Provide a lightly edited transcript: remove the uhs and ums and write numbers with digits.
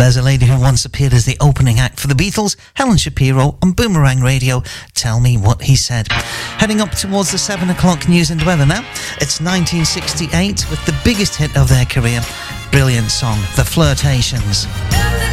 There's a lady who once appeared as the opening act for the Beatles, Helen Shapiro, on Boomerang Radio. Tell me what he said. Heading up towards the 7 o'clock news and weather now. It's 1968 with the biggest hit of their career. Brilliant song, The Flirtations.